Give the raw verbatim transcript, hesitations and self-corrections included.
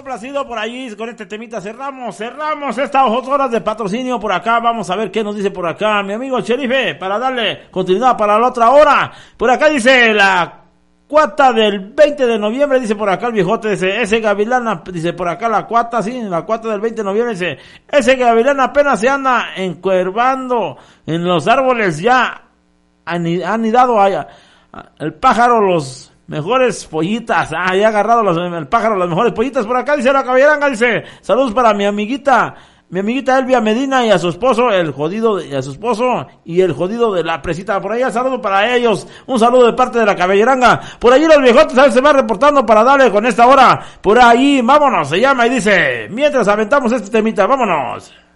complacido por allí con este temita. Cerramos, cerramos estas dos horas de patrocinio por acá. Vamos a ver qué nos dice por acá mi amigo Cherife para darle continuidad para la otra hora. Por acá dice la cuata del veinte de noviembre, dice por acá el viejote, dice, ese gavilán, dice por acá la cuata, sí, la cuata del veinte de noviembre, dice, ese gavilán apenas se anda encuervando en los árboles, ya han anidado allá, el pájaro los mejores pollitas, ah, ya ha agarrado los, el pájaro las mejores pollitas. Por acá dice la caballeranga, dice, saludos para mi amiguita, mi amiguita Elvia Medina y a su esposo, el jodido, y a su esposo, y el jodido de la presita. Por allá, saludo para ellos. Un saludo de parte de la caballeranga. Por allí los viejotes, ¿sabes? Se va reportando para darle con esta hora. Por ahí, vámonos, se llama y dice, mientras aventamos este temita, vámonos.